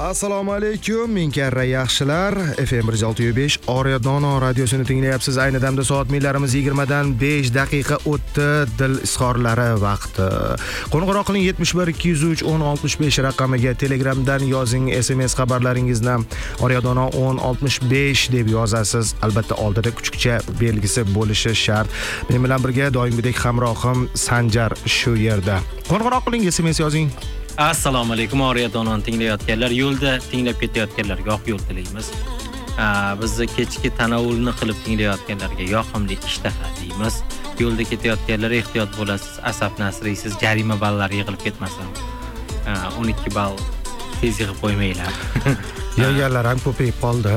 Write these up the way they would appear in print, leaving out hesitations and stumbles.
Assalomu alaykum, men Karra yaxshilar. FM 106.5 Oriya Dono radiosini tinglayapsiz. Ayni damda soat millarimiz 20 dan 5 daqiqa o'tdi. Dil izhorlari vaqti. Qo'ng'iroq qiling 71 203 1065 raqamiga, Telegramdan yozing SMS xabarlaringizni. Oriya Dono 1065 deb yozasiz. Albatta oldida kuchukcha belgisi bo'lishi shart. Men bilan birga doimgidek hamrohim Sanjar shu yerda. Qo'ng'iroq qiling SMS yozing. Assalomu alaykum Oriya Dononi tinglayotganlar, yo'lda tinglab ketayotganlarga oq yo'l tilaymiz. Bizni kechki tanovulni qilib tinglayotganlarga yoqimli ishtaha deymiz. Yo'lda ketayotganlar ehtiyot bo'lasiz, asab nasriysiz, jarima ballari yig'ilib ketmasin. 12 ball tez yig'ib qo'ymanglar. Yeganlar ham ko'payib qoldi.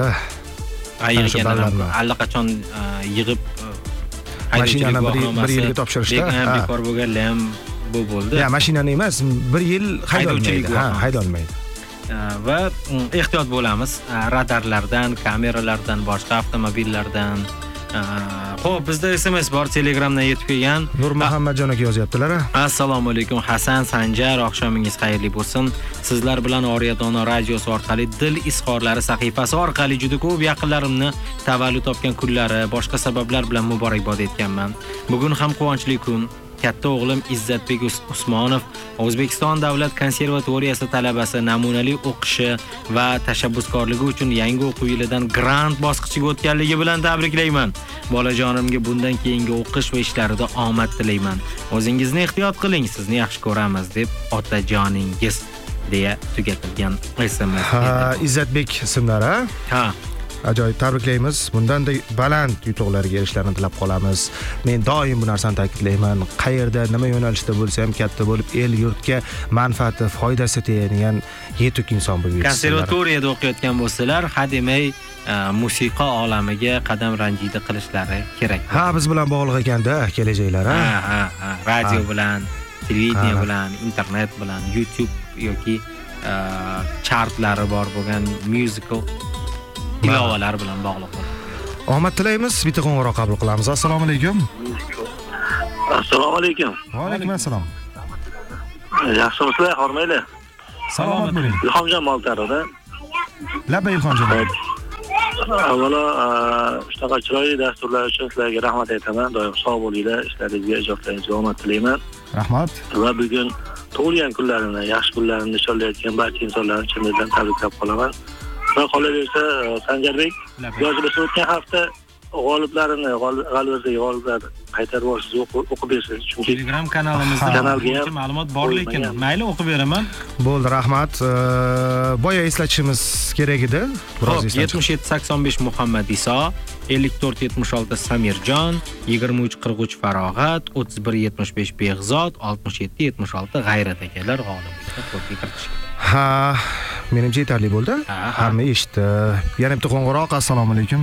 Allaqachon yig'ib mashinani bir yilga topshirishdi. Bekor bo'lganlar ham bu bo'ldi. Ya, mashinani emas, bir yil haydolmaydi. Haydolmaydi. Va ehtiyot bo'lamiz radarlardan, kameralardan, boshqa avtomobillardan. Xo'p, bizda SMS bor, Telegramdan yetib kelgan. Nur Muhammadjon aka yozyaptilar. Assalomu alaykum Hasan, Sanjar, oqshomingiz xayrli bo'lsin. Sizlar bilan Oriya Dono radiosi orqali dil izhorlari sahifasi orqali juda ko'p yaqinlarimni tavallud topgan kunlari, boshqa sabablar bilan muborakbod etganman. Bugun ham quvonchli kun. Katta o'g'lim Izzatbek Usmonov O'zbekiston davlat konservatoriyasi talabasi, namunali o'qishi va tashabbuskorligi uchun yangi o'quv yilidan grant bosqichiga o'tganligi bilan tabriklayman. Bolajonimga bundan keyingi o'qish va ishlarida omad tilayman. O'zingizni ehtiyot qiling, sizni yaxshi ko'ramiz deb otajoningiz deya tugatilgan SMS. Izzatbek ismlari. Ha. Ajoyib, tabriklaymiz. Bundanda baland yutuqlarga erishishlarni tilab qolamiz. Men doim bu narsani ta'kidlayman. Qayerda, nima yo'nalishda bo'lsa ham katta bo'lib, el yurtga manfaati, foydasi tegadigan yetuk inson bo'lib yetishsinlar. Konservatoriyada o'qiyotgan bo'lsalar, hademay musiqa olamiga qadam ranjida qilishlari kerak. Ha, biz bilan bog'liq ekanda kelajaklari. Ha. Radio bilan, televideniya bilan, internet bilan, YouTube yoki chartlari bor bo'lgan musical ilovalar bilan bog'liq bo'ladi. Omad tilaymiz. Bitta qo'ng'iroq qabul qilamiz. Assalomu alaykum. Assalomu alaykum. Va alaykum assalom. Yaxshimisizlar, hormaylar? Salomat bo'ling. Ilhomjon Moltaroqda. Labba Ilhomjon. Avvalo, shunaqa chiroyli dasturlar uchun sizlarga rahmat aytaman. Doim sog' bo'linglar, ishlaringizga, ijodlaringizga omad tilayman. Rahmat. Va bugun tug'ilgan kunlarini, yaxshi kunlarini nishonlayotgan barcha insonlarni chin dildan tabriklab qolaman. Va qolaversa, Sanjarbek, yozilib o'tgan hafta g'oliblarini, g'oliblarni qaytarib olsiz, o'qib bersiz. Chunki Telegram kanalimizda ma'lumot bor, lekin mayli o'qib beraman. Bo'ldi, rahmat. Boya eslatishimiz kerak edi. Biroz 7785 Muhammad Iso, 5476 Samirjon, 2343 Farog'at, 3175 Behzod, 6776 G'ayrat akalar g'oliblikka qo'lga kiritishgan. Ha, menimcha yetarli bo'ldi. Hamma eshitdi. Yana bitta qo'ng'iroq. Assalomu alaykum.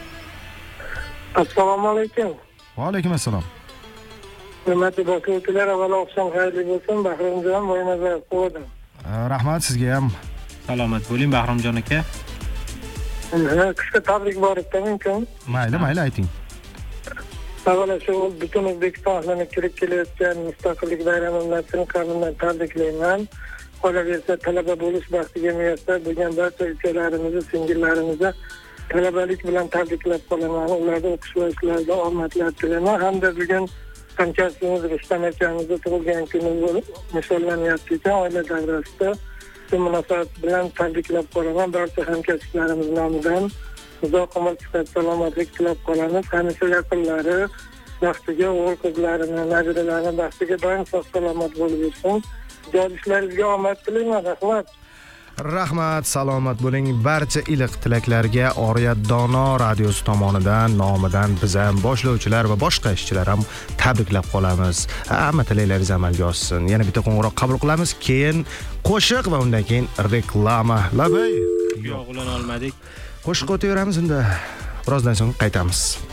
Assalomu alaykum. Va alaykum assalom. Hurmatli boshlovchilar, avvalo oqshom xayrli bo'lsin. Bahromjon Boynazarov qo'ydim. Rahmat sizga ham. Salomat bo'ling Bahromjon aka. Qisqa tabrik bor edi, mumkin? Mayli ayting. Avvalo shu butun O'zbekiston ahlining kirib kelayotgan mustaqillik bayramlarini qanday tabriklayman. Qolaversa, talaba bo'lish baxtiga muyassar bo'lgan barcha ukalarimizni, singillarimizni talabalik bilan tabriklab qolaman. Ularga o'qish va ishlarida omadlar tilayman. Hamda bugun hamkasbimiz Rustam akamizni tug'ilgan kuni nishonlanyapti ekan, oila davrasida. Shu munosabat bilan tabriklab qolaman. Barcha hamkasblarimiz nomidan uzoq umr, sihat, salomatlik tilab qolamiz. Hamisha yaqinlari baxtiga, o'g'il qizlarini, nabiralarini baxtiga doim sog' salomat bo'lib yursin. Ishlaringizga omad tilayman. Rahmat, salomat bo'ling. Barcha iliq tilaklarga Oriya Dono radiosi tomonidan, nomidan biz ham boshlovchilar va boshqa ishchilar ham tabriklab qolamiz. Hamma tilaklaringiz amalga oshsin. Yana bitta qo'ng'iroq qabul qilamiz, keyin qo'shiq va undan keyin reklama. Labay. Yo'q, ulan olmadik. Qo'shiq o'taveramiz unda. Birozdan so'ng qaytamiz.